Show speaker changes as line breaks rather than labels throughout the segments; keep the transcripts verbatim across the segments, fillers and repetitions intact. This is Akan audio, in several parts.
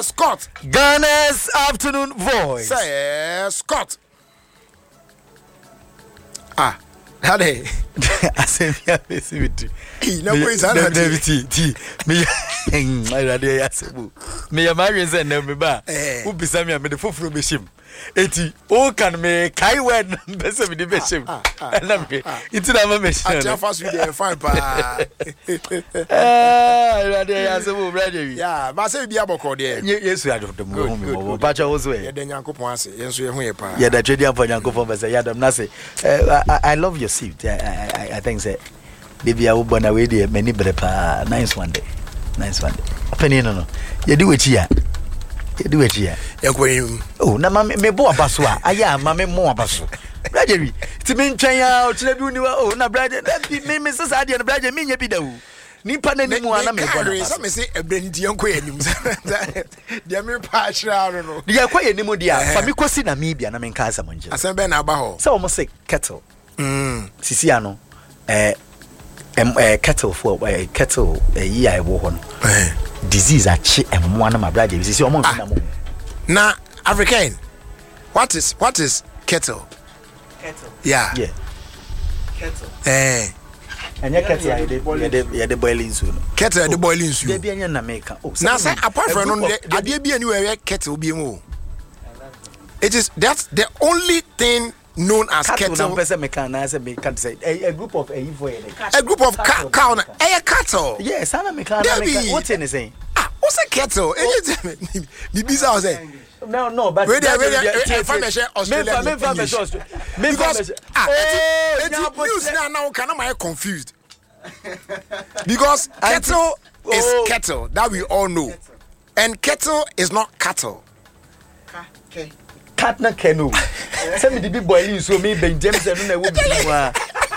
Scott.
Ghana's afternoon voice.
Say Scott. Ah, hade.
Asem ya fesibiti.
Na boy san hade.
Ti ti. Me I radio ya sebu. Me ya marry say na me ba. Wo bisa me me de foforo be shim. Eti o kan me kai word bese me de be shim. Na me. Iti na ma me shim.
Atia fast we dey fine pa.
Eh, radio ya sebu radio wi.
Yeah, ba say bia bokọ de.
Yesu adodom mo mo. Ba cha wo so e.
Ye de Nyankopon ase. Ye so ye ho ye pa.
Yeah, the trading for Nyankopon be say yadam na say. I I love your suit. I I I think say baby I will born away there many brepa nice one day. Nice one day. Penny no no. You do it here. You do it here. Oh, na ma me bo abaso a. Aya ma me mo abaso. Brother wi. Ti me ntwen ya o kire bi uni wa. Oh, na brother me me sesa ade na brother me nya bi da wo. Nipa na nimu ana me bo na.
So me say ebrenti enko yanim. Dia me pa ahira no no.
Dia kwa yanim dia. Fa me kosi na me bia na me nka asam nje.
Asem be na aba ho.
So mo say kettle.
Mm.
Sisi ano. Eh em eh kettle for eh kettle eh yi ai wo ho no.
Eh.
Disease achi emmo na my brother sisi omo nfi na mo.
Na African. What is what is kettle?
Kettle.
Yeah.
Yeah.
Kettle.
Eh.
Anya kettle ya de ya de boiling soup.
Kettle the boiling soup.
Dey bi anya na make. Oh.
Now say apart from no ade bi anywhere kettle bi mu. It is that's the only thing known as kettle.
Kettle person me can na say me can say a group of a for
a group of ca- cow na a cattle.
Yes, ana me can na what you saying?
Ah, what's a kettle? The bizarre say.
No, no, but
wait there, wait there. If I measure Australia,
me me measure Australia.
Because ah, it news now now can am I confused? Because kettle is kettle that we all know, and kettle is not cattle.
Okay.
Cat na canoe. Send me the big boiling so me Ben James and no will be one.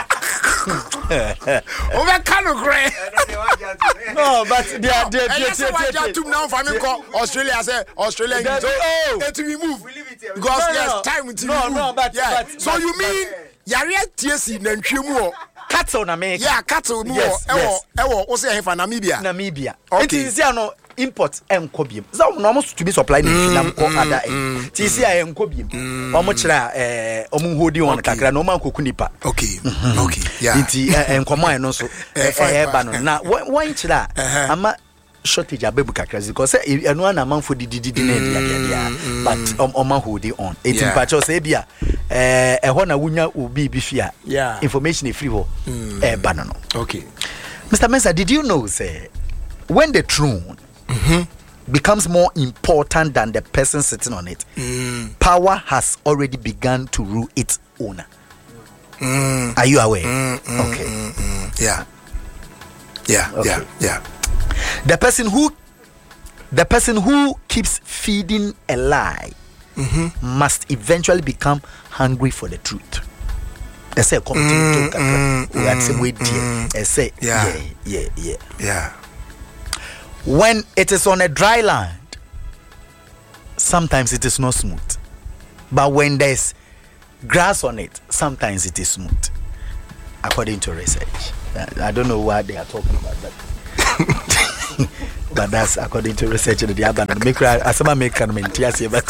Over canoe gray.
No, but they are they
are too now for me call Australia say Australia so it will move because yes time to
no no but
yeah.
but
So you mean yare tiesi na ntwemu
cattle na me
yeah cattle mu e wo e wo wo say hefa Namibia
Namibia
it
is here no import enko biem so no almost to be supply na nam ko ada e ti si a enko biem omo kira eh omo hodi on kakra na omo ankoku nipa
okay okay yeah
nti enkomo en no so e ba no na wan kira ama shortage abebu kakra because eno na manfo dididi na dia dia but omo hodi on it impacho say bia eh eho na wunya obi bi fia information e free ho e ba no
okay
Mister Mensa, did you know say when the throne mm-hmm. becomes more important than the person sitting on it, mm. power has already begun to rule its owner. Mm. Are you aware?
Mm, mm,
okay.
Mm, mm, yeah. Yeah.
Okay.
Yeah. Yeah.
The person who, the person who keeps feeding a lie, mm-hmm. must eventually become hungry for the truth. I say, come to talk. We had some way, dear. I say, yeah, yeah, yeah,
yeah.
When it is on a dry land, sometimes it is not smooth. But when there's grass on it, sometimes it is smooth. According to research. I don't know what they are talking about, but but that's according to research. The Abandon make as a make can maintain but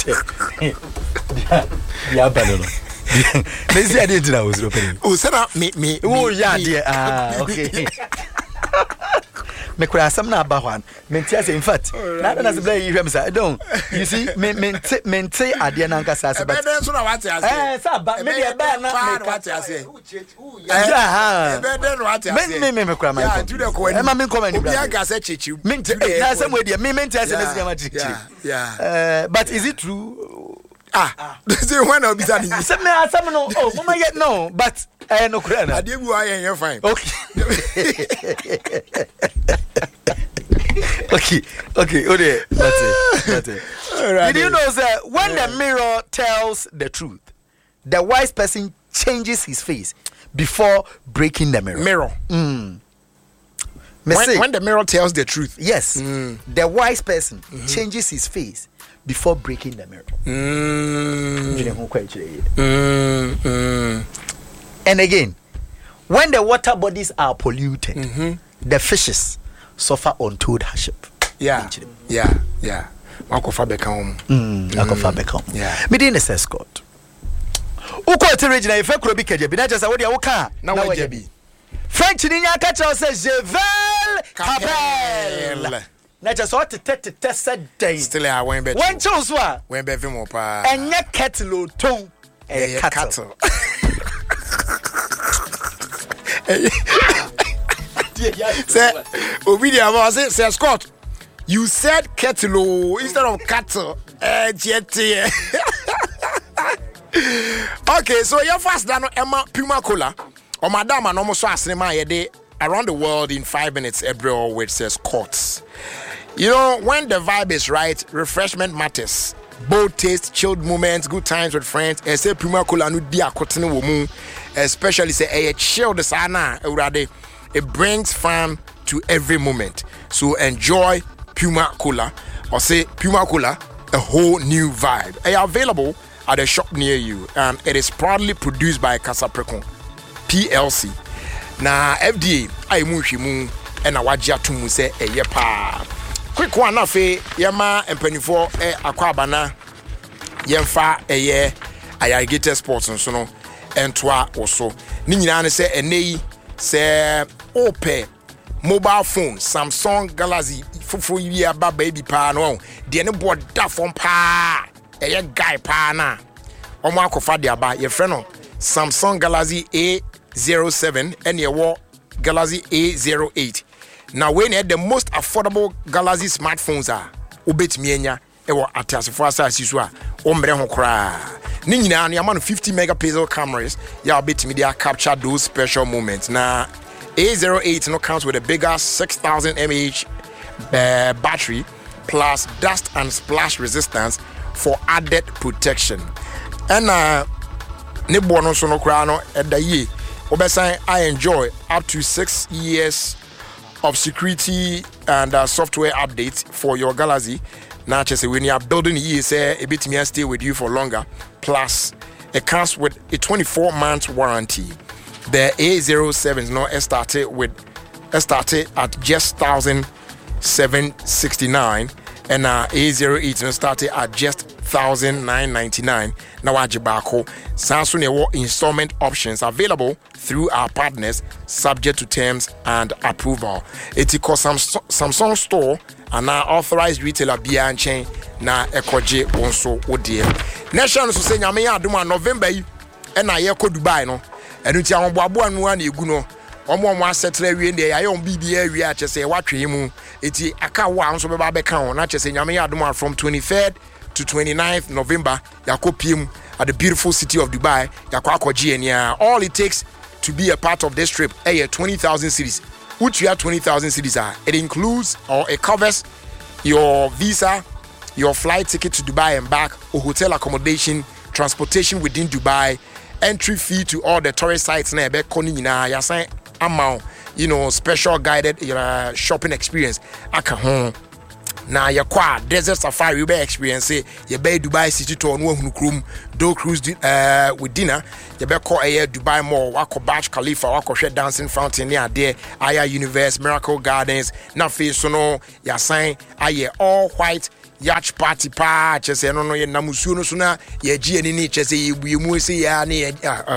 the Abandon. They say I didn't know I was opening.
Oh, Sarah, me, me.
Oh, yeah, dear. Ah, okay. Me cry some na ba hwan menti ase in fact na na se blay you say don't you see me menti menti ade na nka sase but
e be so na wat ase
eh sa ba me dey ba na
me wat ase
yeah ha
e be dey no wat ase
me me me cry my
e ma me come ani bra ya ga se chichi
menti na se mo dey me menti ase na se ma chichi
yeah
uh but is it true
ah say when obi say
say me asem no oh mama yet no but eh no cry na
ade bu ayen you fine
okay okay, okay, okay, that's it. That's it. Right. Did you know that when yeah. the mirror tells the truth, the wise person changes his face before breaking the mirror?
Mirror.
Mm.
When, when the mirror tells the truth,
yes, mm. the wise person mm-hmm. changes his face before breaking the mirror.
Mm.
Mm. Mm. And again, when the water bodies are polluted, mm-hmm. the fishes suffer untold hardship.
Yeah, yeah, yeah. Makofa beka home.
Mm, Makofa beka home. Yeah. Me din is escort. Uko te region ife kuro bi keje bi na just wo dia wo ka
na wo jebi.
French ni nya ka che say je veux Capel. Na just what te te te said day.
Still I went bet.
When chose wa?
When bet mo pa.
Enye kettle ton. E cattle.
Say Obidia was it say Scott. You said kettle instead of cattle. Eh jete. Okay, so your first dano Emma Puma Cola or Madame and almost asking day around the world in five minutes every hour with says courts. You know, when the vibe is right, refreshment matters. Bold taste, chilled moments, good times with friends. I say Puma Cola no dia cotton woman, especially say a chilled sana already. It brings fun to every moment. So enjoy Puma Cola or say Puma Cola, a whole new vibe. They are available at a shop near you, and it is proudly produced by Casa Precon P L C. Na F D A I mu hwimu and awagya tumu se eye pa. Quick one afi yema empanifo e akwaba na yemfa eye ayagete sports nso no entoa oso. Ni nyina ne se enei se ope mobile phone Samsung Galaxy fufu yi aba baby pa no de ne boda fon pa eye guy pa na omo akofa de aba ye frɛ no Samsung Galaxy A zero seven and ye wo Galaxy A zero eight. Now when you the most affordable Galaxy smartphones are obetimi enya e wo atasefo asasi so a ombre ho kra ni nyina na man fifty megapixel cameras ya obetimi dia capture those special moments. Now A zero eight no counts with a bigger six thousand milliamp hour uh, battery plus dust and splash resistance for added protection. And uh ne bono so no kra no eda yi obesan I enjoy up to six years of security and uh, software updates for your Galaxy. Now just when you are building ye say a bit me stay with you for longer. Plus it comes with a twenty-four month warranty. The A zero seven no started with started at just one thousand seven hundred sixty-nine and uh, A zero eight no started at just one thousand nine hundred ninety-nine. Now Ajibako Samsung Ewo installment options available through our partners subject to terms and approval. It cost Samsung store and our authorized retailer Bian Chain na ekoje wonso odie. Nation so say nyame ya adom November yi and na ye ko Dubai no. Enu ti awon boabo anu an egu no. Omo omo asetre wie ndie ya yon bibia wie a chese watwe mu. Eti aka wa nso beba be kan na chese nyame ya adom from twenty-third to twenty-ninth November yakopiem at the beautiful city of Dubai yakwakoji enia. All it takes to be a part of this trip eh twenty thousand cedis. Which you have twenty thousand cedis are. It includes or it covers your visa, your flight ticket to Dubai and back, or hotel accommodation, transportation within Dubai, entry fee to all the tourist sites na ebe koni na yasan amount, you know, special guided uh, shopping experience aka ho. Na yakwa desert safari you be experience ye be Dubai city tour no hunu krum do cruise uh, with dinner ye be call air Dubai mall wako Burj Khalifa wako hwe dancing fountain near there Aya Universe Miracle Gardens na fe so no ya sign aye all white yacht party pa chese no no ye namusuo no so na ye gi ani ni chese ye buemu se ya na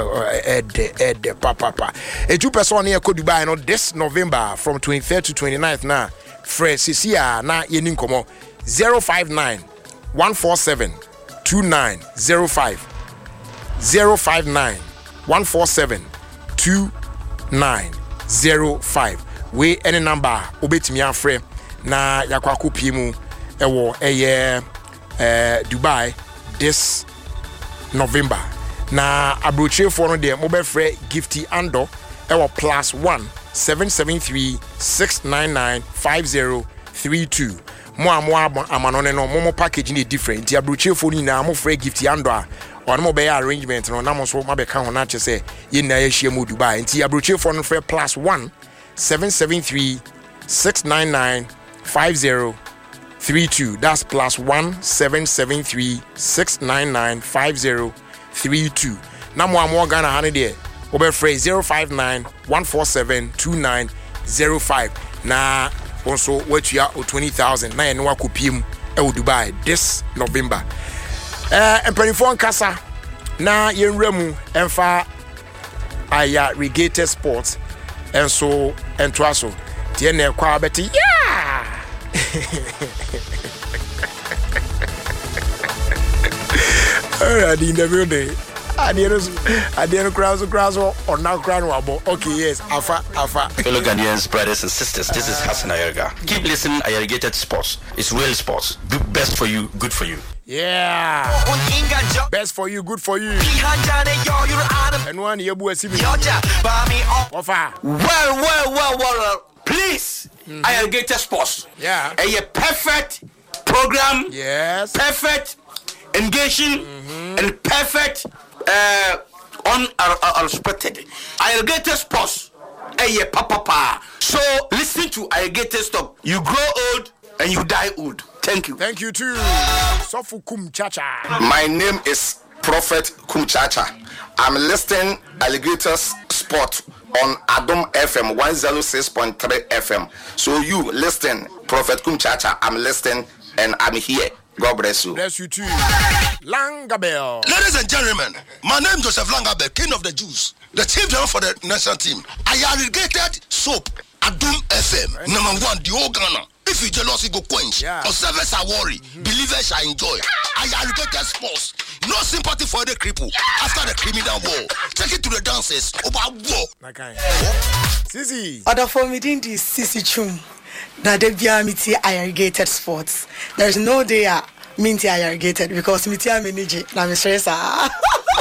ede ede papa pa e two person here ko Dubai no this November from twenty-third to twenty-ninth na Fred Cecilia na yenin komo zero five nine one four seven two nine zero five zero five nine one four seven two nine zero five we any number obetimi afre na yakwako piemu ewo eye eh Dubai this November na abroche for no de mo be frɛ Gifty Ando ewo plus one seven seven three six nine nine five zero three two. Mo amo amanone no mo package ni different. Ti abroche for ni na mo frɛ Gifty Ando a on mo be arrangement no na mo so ma be ka ho na che se ye na ye hia mo Dubai. Ti abroche for no frɛ plus one seven seven three six nine nine five zero three two. That's plus one seven seven three six nine nine five zero three two. Na mo amo Ghana ha ne de over phrase zero five nine one four seven two nine zero five. Na also what you are twenty thousand. Na no akopiem ɛwɔ Dubai this November. Eh mpanifo nkasa na yenwura mu emfa aya Regated Sports enso entoa so tie na ekwa abeti yeah already in the building adiero adiero crowds crowds or now crown wabo okay yes afa afa
fellow Ghanaians, brothers and sisters, this is Hassan Ayerga. Keep listening. Ayergated Sports, it's real sports, best for you, good for you.
Yeah, best for you, good for you. And one year boy see me offer
well well well well please mm-hmm. Ayergated Sports,
yeah,
a perfect program,
yes,
perfect engaging, mm-hmm. and perfect uh unexpected. Ayergated Sports, a papa pa. So listen to Ayergated Stop. You grow old and you die old. Thank you.
Thank you too. Sofu Kum Chacha.
My name is Prophet Kum Chacha. I'm listening Alligators Sport on Adom F M one oh six point three F M. So you listen, Prophet Kum Chacha. I'm listening and I'm here. God bless you.
Bless you too. Langabel.
Ladies and gentlemen, my name is Joseph Langabel, King of the Jews, the chief general for the national team. I Ayergated soap, Adom F M, right. Number one, the old Ghana. If you jealousy go quench,
yeah.
Observers are worried, mm-hmm. Believers are enjoy. Ayergated Sports, no sympathy for the cripple. After the criminal war, take it to the dances. About war.
Okay. Sisi.
Other for me, didn't Sisi Chum. That they be amity Ayergated Sports. There's no day I minty Ayergated because mity ameniji na me stress ah.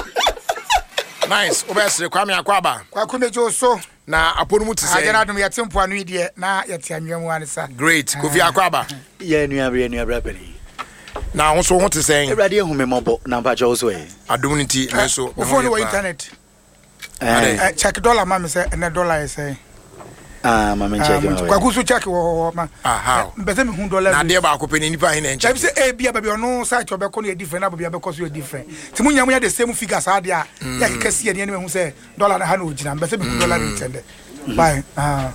Nice. Obese Kwame Akwaba.
Kwakume jo so
na aponu ti say.
Agena dum yatempo anu ide na yete anwemu anisa.
Great. Kofi Akwaba.
Ye nua bre nua bra bari.
Na wo so ho ti say.
Everade ehu me mobo na mpa jo so e.
Adum nti na so.
Before the internet. Eh check dollar ma me say na dollar is say.
Ah, mama check.
Kwaku so check wo ma.
Aha.
Mbese me hu dollar.
Na de ba akopɛ ni nipa hin na check.
Say eh bia ba bia no site obekɔ no different na bia bɛkɔ so different. Ti munya munya the same figures ade a ya kekasi ye ne me hu say dollar na ha na ogina. Mbese me hu dollar rate ende. Bye. Ah.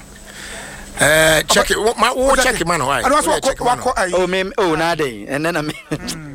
Eh check it. Ma wo check it man why?
Oh me oh na dey. And then I me.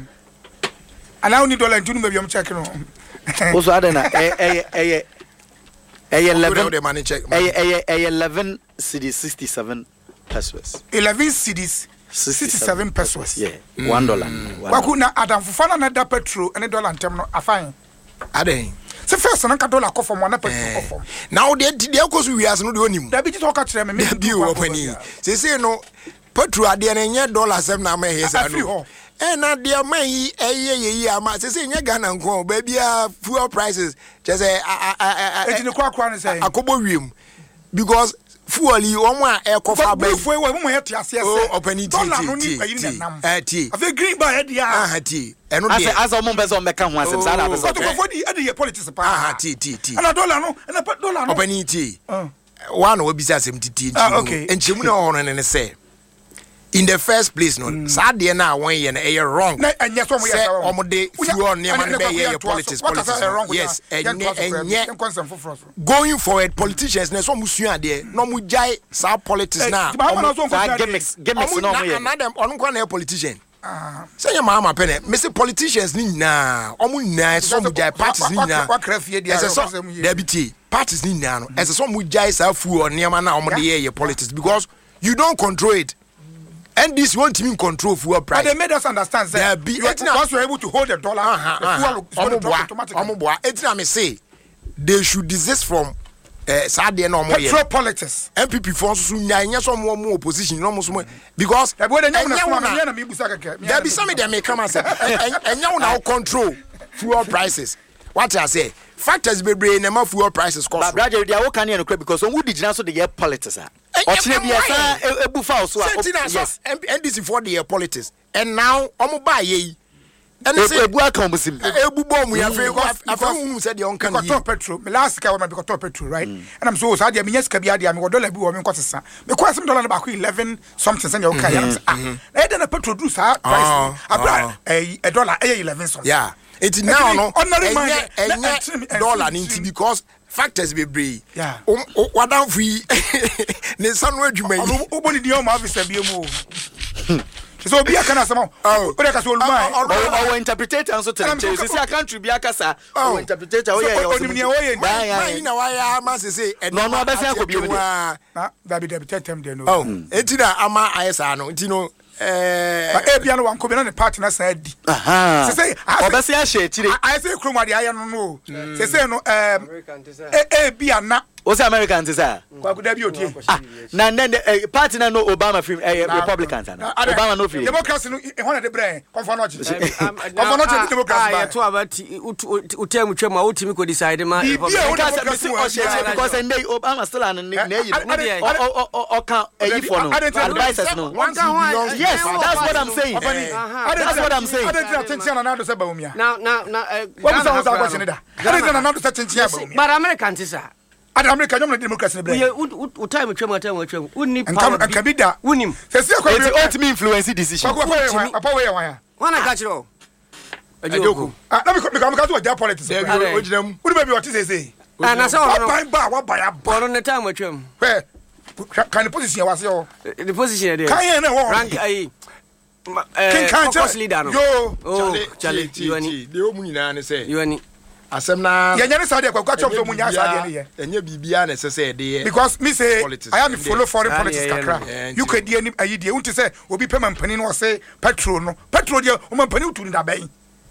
And I need dollar ntunu me bia me check no.
Also ade na eh eh eh eh eleven
the money check.
Eh eh eh eleven cedis sixty-seven pesos.
eleven cedis sixty-seven pesos.
Yeah. one dollar.
Kwaku na Adam Fufana na da petrol and dollar ntem no afan.
Ade.
Se first na ka dollar ko from one petrol ko from.
Now they they go so wiase no de onim.
Da bi ti talk kire me me
bi o pani. Se se no petrol ade na nye dollar seven na ma he say no. Eh na de ma yi eye ye ama se se nye Ghana nko ba bia fuel prices just say
e ti kwa kwa ne say
akobo wiem because fuel yi omo a e kofa ba
fuel we mo yet ase ase
oh opani ti
ti
eh ti
afi green bar head ya
ah ti eno de
asa omo be so meka ho asem sa na be so
ko for di e de politics pa
ah ti ti ti
ana dollar no ana dollar no
opani ti one we bisa asem ti ti enchemu na ho no ne say in the first place no sad dey na won ye na e wrong
na enye so mo ye say
omo de fuel ne man be ye politics politics yes enye going forward politicians na so mo sua de no mo jai sa politics na
gimmicks gimmicks no mo ye
na dem onu kwa na politician ah say your mama pene me say politicians ni na omo na so mo jai parties ni na ese so deputy parties ni na no ese so mo jai sa fuel ne man na omo de ye politics because you don't control it. And this one team control fuel price.
But they made us understand that
be,
once you're able to hold the dollar, uh-huh, the fuel is going to drop automatically.
It's not me say they should desist from uh, Saudi no more.
Petrol politics.
M P P for so nyanya so more more opposition no more because
there
be some of them may come and say and you now control fuel prices. What I say? Factors be brain and fuel prices cost.
But brother, they are working on it because on who did not so the year politics. Yes.
And this is for the politics. And now, I'm buy ye. And
it's a book come with him.
Ebu bomb, we have who said the uncanny
petrol. My last car, because top petrol, right? And I'm so sad. I mean, yes, Kabiadi, I'm going to be woman because because some dollar about eleven something in your car. I then a petrol do sa price. A dollar, eleven something.
Yeah. It's now no dollar ninety because factors be brave.
Yeah.
Um, what down free? Ne sanwe juma yi.
Oboni di o ma officer bi emu. so obi aka na asɛm o o de ka so oluma
o interpreter nso tere you see a country bi aka sa o interpreter o ye
o ni o ye
man na wa ya ma se se
no no abɛsɛ akɔ bi o
na da bi da bi tetem de no
oh enti na ama ayesa no enti no eh
e bia no wan ko bi na ne partner sa di
aha se se obɛsɛ ahye tire
ayesa kroma de aye no no se se no eh e bia na
o say American te say
kwa kuda bi otie
ah na then the party na no Obama film eh Republicans na Obama no film
democracy no e hona de brɛ konfa no chi konfa no chi democracy
ah to abati utem twam a utimi ko decide ma
because ndey Obama still an na yi o kan ayi for no advisors no yes that's what I'm saying that's what I'm saying
attention na do say baumia
now now now
what was that question da attention na do say attention baumia
but American te say
Ada America nyom na democracy na
bre. U time twam time twam. Unni
power. Nka bi da.
Unim.
Se se ko
it ultimate influence decision.
Ko ko papa we yan ya.
Wana ka kire o.
Ajoko.
Ah na me ko me ka so ja politics.
Dey o jira mu.
Uni baby what say say.
Ah na so
no. Ba ba wa ba ya.
Boro ne time twam.
Hey. Kan the position was yo.
The position there.
Kan yan na wo.
Rank ai. Eh caucus leader no.
Yo.
Oh, Charlie, you
ani. Dey o mu nyina ne say.
You ani.
Asem na
ya nyane sade kwa kwa chop so munya sade ne ye
enye bibia na se se de
because me say I am follow foreign politics kakra you could dey any ayi dey unti say obi pema mpani no say petrol no petrol dey o mpani utuni da ban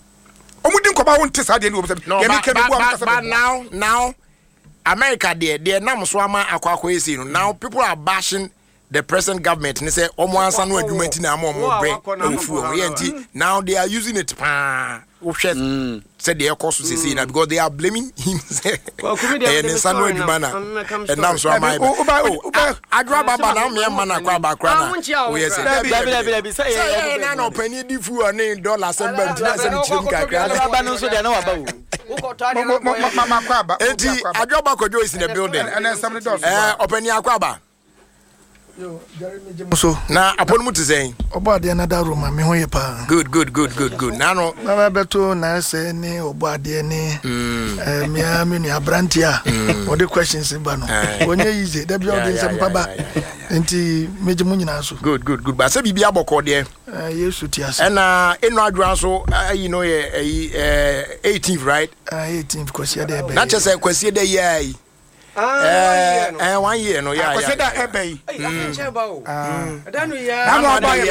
o mudi nkoma wonti sade ne obi say ya me kebe bua mkasa
but now now America there there nam so ama akwa akwa esi no now people are bashing the present government ne say omo ansa no adwuma ti na am omo bre ofu o ye nti now they are using it pa o hwe said the cost to say na because they are blaming him say and then sanu adwuma na and now so am I adwa baba na me man akwa ba kra na o ye say say na no pani di fu oni dollar seven bank na say chim kakra
na baba no so de na wa ba
o ma kwa ba
enti adwa ba kojo is in the building
and then somebody does
eh opani akwa ba
yo Jeremy Jemuso
na apon mu tizeng
obo ade na da room me ho ye pa
good good good good good na no
na ba beto na se ni obo ade ni eh me am ni abrantia o de questions ba no onye yize da bi o de sem pa ba enti meje mu nyina so
good good good ba se bibia bokọ de
eh yesu ti ase
na enu adwan so you know eh eighteenth right
eighteenth kwasi de be
na che se kwasi de ye eh eh one year no yeah
yeah that ebe
mm ah da no ya
na no ba ye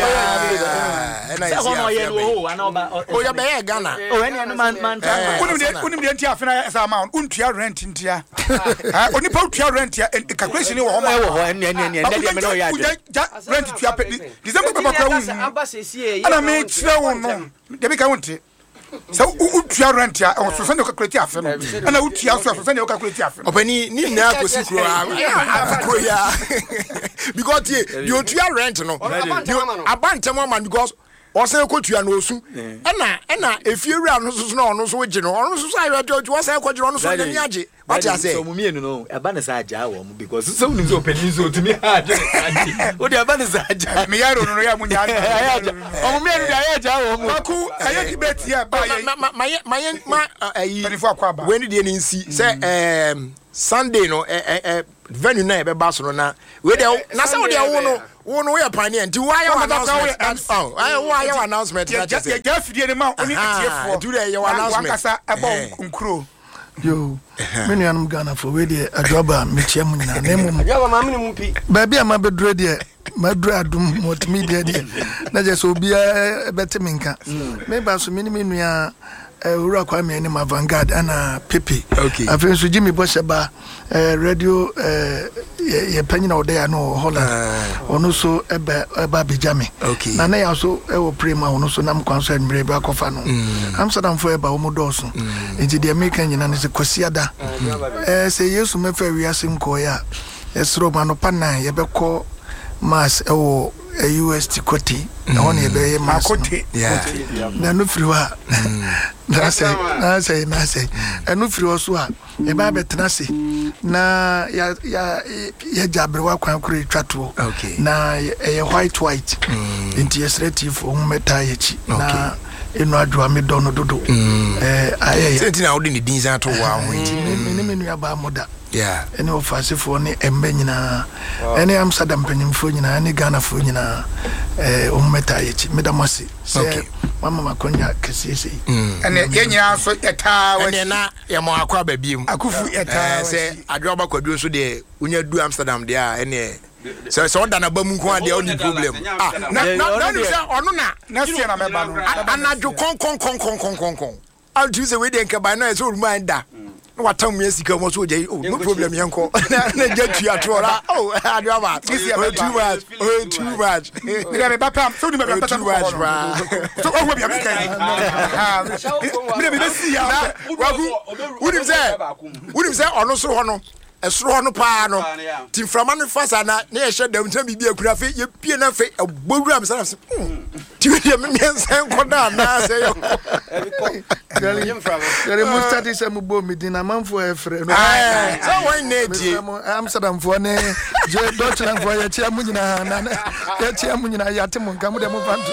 na
say ho no ye no ana oba
o ya be ye Ghana
o ene no man man
unim de unim de ntia afena esa amount untua rent ntia ah oni pa utua rent ya calculation wo ho ma
wo ho ene ene ene de me no ya de
rent tua pe December pa pa wu ana me kire wo no de be ka wonte so utua rent ya o so send o calculate afena ana utua so so send o calculate afena
opani ni na akosi kro akro ya because the utua rent no abantem man because osan kotua no osu ena ena efiewura no so no no so gye no no so ayo jojo osan kogye no so nyami age what you say
so mumienu no eba na sa aja wo because so nim so opani so tumi age o de eba na sa aja
me yaro no ya munya
aja o mumienu da aja wo mu
aku aye debate ya ba ye
my my my ayi
twenty-four akwaba
when dey ni nsi say um Sunday no eh eh venue na e be ba so no na we dey na say we dey wo no wo no we pioneer nti why your announcement oh why your announcement na just
ya ya fidie ni ma oni etiefo
do dey your announcement
wakasa ebo nkro
yo me nuanum Ghana for we dey adwaba me chia mu nyina na mu
adwaba ma me mu pi
ba bia ma bedro dey madru adum multimedia dey na je so bia beteminka me ba so me ni me nua ura kwa me ni ma Vanguard ana Pepe
okay
afre so Jimmy Bosheba radio ye panyina odaya no Holland ono so eba eba bijame na na ya so e wo prema ono so nam kwanso admire ba kofa no Amsterdam fo eba wo modoso enti de American nyina ne se kwasiada eh se Yesu mefa wiase nko ya esro ma no pana ye beko mass e wo U S T Koti na woni ye be mass
yeah
na no friwa na say na say na say enu friwo so a e ba betena se na ya ya ya jabrewa kwan kure twato na e white white inti yesretive o meta yechi na enu adwa me dono dodo eh aye
senti na odi ni din san to wa ho
inti me me nu ya ba moda
yeah
ɛne ɔfaasefo ne ɛmbɛ nyinaa ɛne Amsterdam panyimfo nyinaa ne Ghana fo nyinaa eh ɔmmɛta yɛchi medamase sɛ mama makonya kɛsese
ɛne yɛnyina so yɛtaa wɔ
ɛne na yɛmɔ akɔ ababiem
akufu yɛtaa
sɛ adwo ba kwaduro so de unya du Amsterdam de a ɛne sɛ sɛ ɔda na ba mu nko ade ɔni problem ah na na na sɛ ɔno na
next year na mɛba no
anadwo kon kon kon kon kon kon kon I'll choose a way they can buy no so remind that what time we see come so jay oh no problem yanko na get you at all oh I do about this year too much oh too much
me be papa so ni me be papa
too much so oh we be make me be see ya wagu wudi say wudi say ono so hono esoro no pa no tim frama no fasa na na ye hye dam tan bibia kura fe ye pie na fe ebowura am sana ti we me me nsan koda na say yo
Gary Mustadi sɛ mo bo me din amanfo efre no
so when ne die
Amsterdam fo ne je Deutschland fo ye tia mu nyina na ye tia mu nyina ya te mo nka mo de mo fanto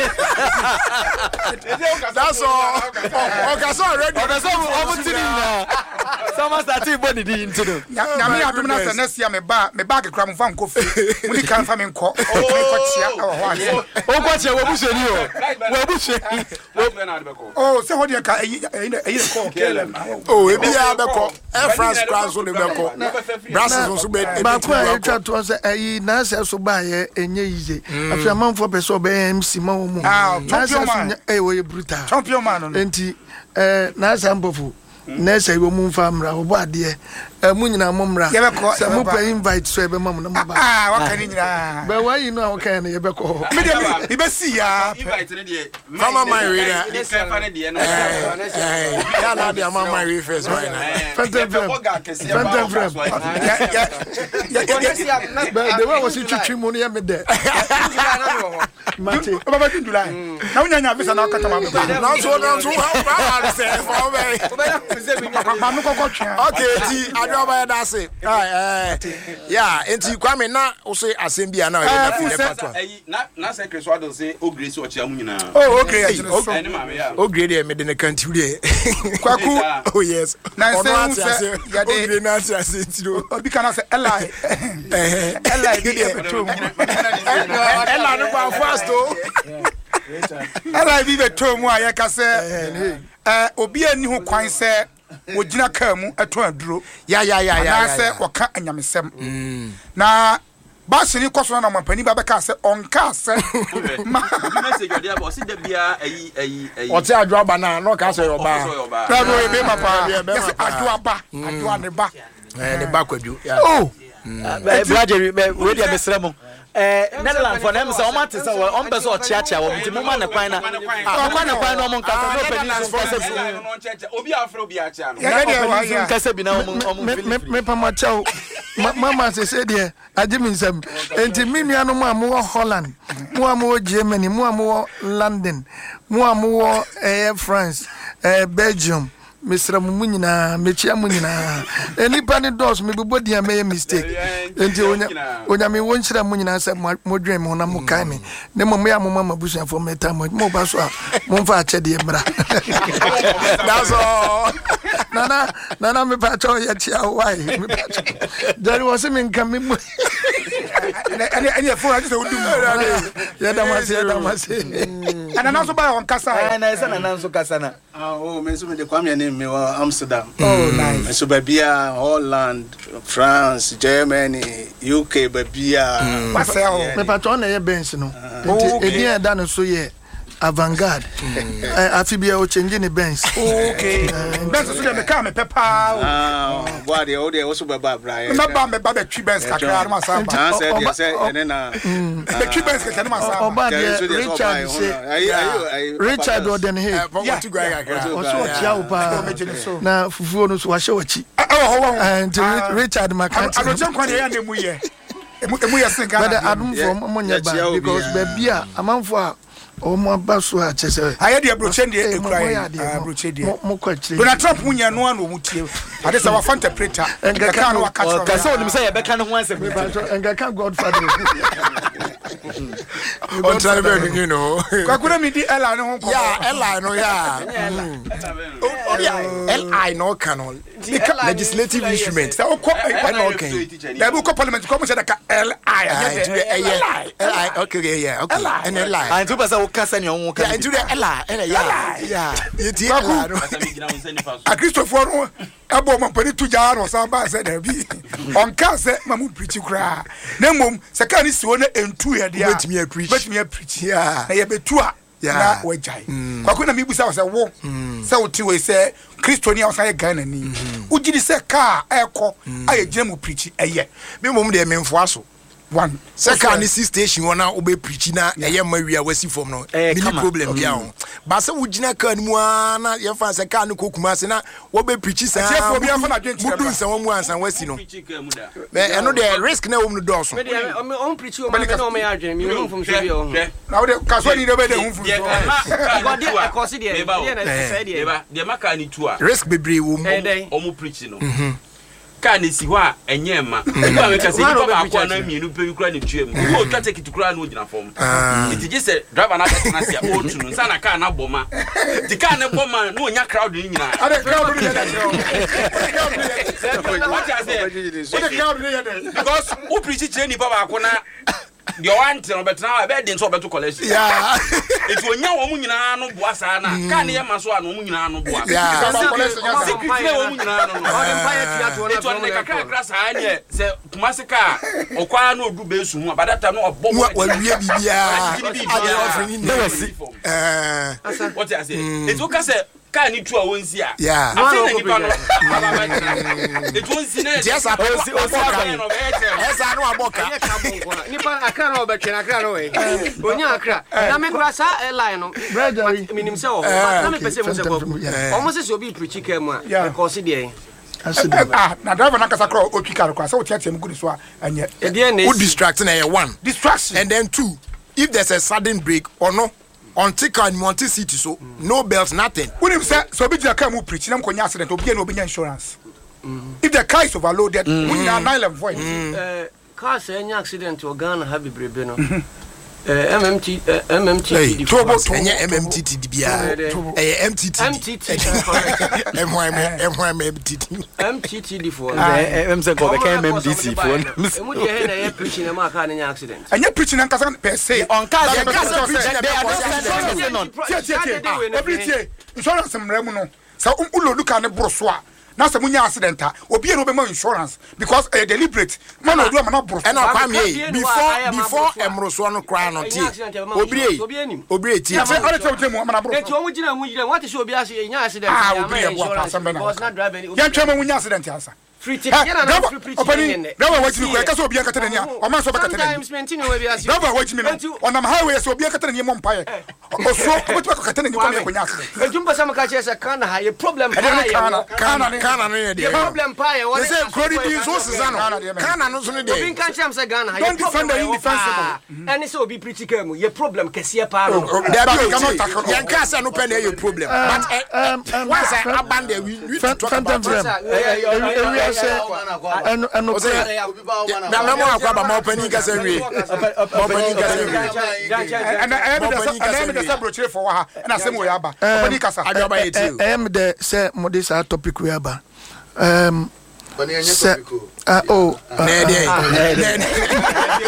that's all okay so already
okay so omo tiri na sama start body di into no
na me adum na sɛ next year me ba me ba kekura mo fa nko fi mo di kan fa me nko me nko tia o ho ase
o ko tia wo buseni o wo buseni
oh sɛ ho de ka eyi eyi ko kelem
oh ebi ya be ko Air France cross so le be ko Brussels so be
ba ko e twa to sɛ eyi na sɛ so ba ye enye yize afi amanfo pɛ sɛ obey M C ma wo mu
ah champion man
e wo ye brutal
champion man no
enti eh na sɛ mbofo na sɛ wo mu mfa mra wo ba de mu nyina mo mra sɛ mo pɛ invite so e be ma mo na mo ba
ah waka ni nyina
ba wa yi no a waka na ye be ko
me de me be see ya
invite ne de
mama my reader
ne sɛ fa ne de no
eh ya na de mama my reader first right now
Phantom Frame
ya ya
ya de wa was twitwi mu no ye me de
mate baba tin July na unya nya visa na kata ma me
na so na so ha ba say for me
ma me kokko twa
okay ti adwa da say eh yeah enti kwame na wo say asem bia na
eh
we na patwa
na na say Chris Wado say o grace o chia mu nyina
oh okay
o grade e me de na kanti de
kwaku
oh yes
na say
ya de grade na say say ti do
obi kana say ella eh ella bi de betom
ella no ba fast o
ella bi betom a ye ka say eh obi ani ho kwan say wo gina ka mu eto aduro
ya ya ya ya
na say woka anyamesem na ba sini koso na mampani ba beka say onka say
message odi aba si da bia ayi ayi ayi
o ti adwo aba na no ka say yo ba
na no e be mapa yes adwo aba adwo ne ba
eh ne ba kwadwo
oh
Brajeri we dey mesra mo eh Netherlands for them say o mate say o mbe so chia chia wo nti mo ma ne kwan na o kwan na kwan no mo nka no pedi so kasa bi
obi afro obi a chia no
ya de wa ya
kasa bi na o mo
me me pa ma chao mama se se de agimi nsam enti mimia no mo amu Holland mo amu Germany mo amu London mo amu eh France eh Belgium Mister Munyina, Mechia Munina, any panny doors, maybe body I made a mistake. Until when I mean, one should have Munina said more dream on Amukani. Nemo mea Mama Bush and for me time with Mobaswa, Monfa Chedi Bra.
That's all.
Nana, Nana, me patcho yet. Why? There was him in coming. And your phone, I just would do. Yadamasi,
and also buy on Casa
and I said, and also Casana.
Oh, Mesum de Kwame name me Amsterdam.
Oh, nice.
So Babia, Holland, France, Germany, U K, Babia.
Marcel,
me patron e bench no. Edi e da no so ye avant-garde. Afibia o change ni bench.
Okay. Bench so dey me ka me pepper.
Ah, boy dey o dey also baba Brian.
Me ba me ba be twi bench kakra na masa.
Ah, say dey say ene na.
Be twi bench kakra na masa.
Oba dey Richard say. Richard Oden he.
Yeah, tu gwa kakra.
Oso chia o pa. Na fufuo no so wa hye wachi. And Richard Makati.
I don't think kwani ya na mu ye. Emu ye sin Ghana.
But Adam from Monya ba because baby a amanfo a o mo baso a chese.
Aye dey broche dey ekura. Broche dey.
Mo kwachire.
Donald Trump munya no anu mutie. Ade sa wa interpreter. Enga kan wa catch.
Kasa onim say ye beka ne ho ansem.
Enga kan Godfather.
On try to you know.
Kakuna mi di Ella no.
Yeah, Ella no yeah. Oh yeah, L I no canon. Legislative instrument. So ko I no can. There will parliament come say that L I. L I. Okay yeah, okay. And L I.
And two person who kasa ni on
kan. And to the L I. Yeah. Yeah. You ti Ella no.
A Christopher no abo man pani to jaro samba say there be. On can say mamu preach kra. Na mom se kan ni si wona entu ye dia.
Bet me preach.
Bet me preach. Yeah. Na ye betu a na wajai. Kwako na mi busa wo say wo. Say wo ti we say Christonia wo say Ghana ni. Ugidi say car ekọ aye gina mu preach eye.
Me mom de memfo aso.
One
second C station one na obe preach na eye mawia wasi form no. Mini problem bia ho. Ba say wo gina car ni mu na ye fa say car no kokuma se na wo be preach sa.
Tie bia fa na dwenti.
Mudu nsa wo mu ansan wasi no. Me eno de risk na wo mu do so.
Me de on preach o ma me no me adwen me no fom so bia o.
Na wo de kaso ni de be de hu fu.
God dey e cause dey. Dey na say dey.
Dey maka ni tu a.
Risk bebre wo mu.
O mu preach no. Ka na si ho a enye ma. E ba me ka se ni ba ko na mienu pe kura ni tuem. O twa take it kura na o gina form. It just say driver na take na sia o tu no. Sa na car na boma. Di car na boma no nya crowd ni nyina.
Ade crowd ni nyina.
What I say? What the crowd ni nyina? Because o preach kire ni baba ko na the one thing about now, I bet didn't talk about college.
Yeah,
it's when you're woman, no boasana. Can't hear my son, woman, no boas.
Yeah,
it's one like a class. I say, Masaka, or Quan no do base, but that time no a bomb. What will be offering? What I say? It's okay, say. Can you try once here?
Yeah.
I think it was in it.
Yes, I see. Yes, I know about
it. Nipa akra no be twen akra no we. Onya akra. Na me kra sa airline no. Minim se o. Na me pese mo se go. Almost se obi preach ka mu a. Because dey.
Ah, na driver na kasa kra o twika kra. So o tiatia mu gudu so a anye.
E dey na.
Who distracting na one.
Distraction.
And then two, if there's a sudden break or no, on ticker and Monte City, so no bells, nothing. When him say so, be the car mu preach. Nam konya accident. Obi no be insurance. If the car is overloaded, we na nine void.
Eh, car say any accident or Ghana have be brebe no. Eh, M M T, M M T.
Hey, trouble to any M M T T bia. Eh, M T T.
M T T.
M Y M, M Y M, M T T.
M T T for.
Eh, M say go be M M D C for.
Emu dey here na ye preaching na ma car na accident.
And you preaching and kasa per se.
On car
they
kasa
preaching
they are not
preaching. Every day, insurance mremu no. Sa ulo luka ne broso a. Na se munya accident a obi e no be ma insurance because a deliberate man no do am na broso.
And na kwame before before emroso no kra no tie. Obi obi eti.
Ya say all the time mo na broso.
Eti o mu gina mu gina what is obi ase nya accident.
Ah, obi e bo pa sam be na.
Because na drive any.
Ya twema munya accident asa.
Free ticket na na free preaching.
Opani, dawa waji mi ko kasa obi an katana nia. O man so be katana.
Sometimes maintain we be ase.
Dawa waji mi no. Onam highway so obi an katana nia mo mpaye. O so obi to katana nia ko nya accident.
Ejumba sama ka che say kana ha ye problem pa ye.
Kana kana
Kana no ye dey.
Problem pa ye.
They say credit is so Suzano. Kana no so no dey.
Obi kan cham say Ghana ha
don't defend the indefensible.
Any say obi preach ka mu ye problem kese pa no.
There be cannot tackle. Yan ka say no pen your problem. But once I abandon we we talk about
it. And and no say
na memo akwa ba ma opening ka say we opening ka say we
and I am the the sabrochire for ha na say mo ya ba opening ka sa
adioba yeti
I am the say mo this topic we aba um say ah oh
na dey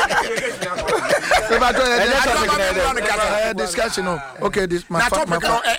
discussion okay this my